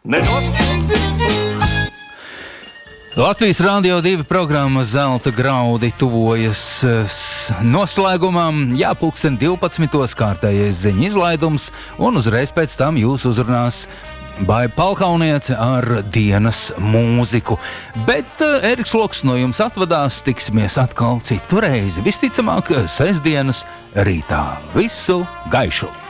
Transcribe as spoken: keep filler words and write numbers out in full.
Nenosīsi! Latvijas Rādio divi programma Zelta graudi tuvojas noslēgumam. Jā, pulksten divpadsmitos kārtējais ziņu izlaidums, un uzreiz pēc tam jūs uzrunās Baiba Palkauniece ar dienas mūziku. Bet uh, Eriks Loks no jums atvadās, tiksimies atkal citu reizi. Visticamāk, sestdienas rītā. Visu gaišu!